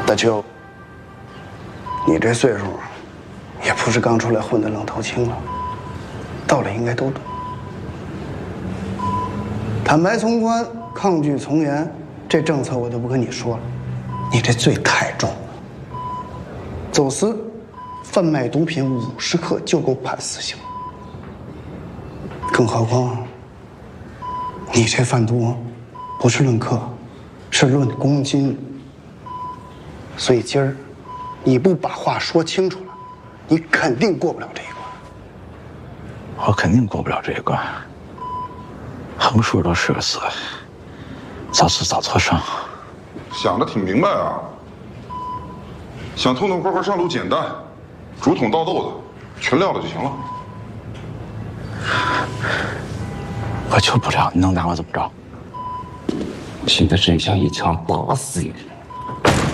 大舅，你这岁数，也不是刚出来混的愣头青了，道理应该都懂。坦白从宽，抗拒从严，这政策我就不跟你说了。你这罪太重了，走私、贩卖毒品50克就够判死刑。更何况，你这贩毒不是论克，是论公斤。所以今儿你不把话说清楚了，你肯定过不了这一关。 我肯定过不了这一关。横竖都是个死，早死早脱生。 想得挺明白啊！想痛痛快快上路简单，竹筒倒豆子，全撂了就行了。 我救不了，你能拿我怎么着？ 现在真想一枪打死你！